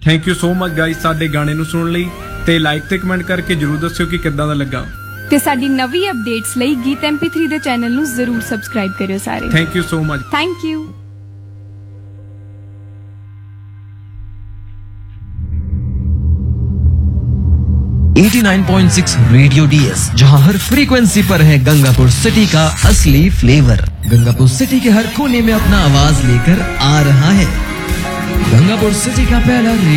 Thank you so much guys ਸਾਡੇ ਗਾਣੇ ਨੂੰ ਸੁਣਨ ਲਈ ਤੇ ਲਾਈਕ ਤੇ ਕਮੈਂਟ ਕਰਕੇ ਜਰੂਰ ਦੱਸਿਓ ਕਿ ਕਿੱਦਾਂ ਦਾ ਲੱਗਾ ਤੇ ਸਾਡੀ ਨਵੀਂ ਅਪਡੇਟਸ ਲਈ ਗੀਤ MP3 ਦੇ ਚੈਨਲ ਨੂੰ ਜ਼ਰੂਰ ਸਬਸਕ੍ਰਾਈਬ ਕਰਿਓ ਸਾਰੇ। Thank you so much. Thank you. .6 radio DS, जहां हर फ्रीक्वेंसी पर है गंगापुर सिटी का असली फ्लेवर। गंगापुर सिटी के हर कोने में अपना आवाज लेकर आ रहा है गंगापुर सिटी का पहला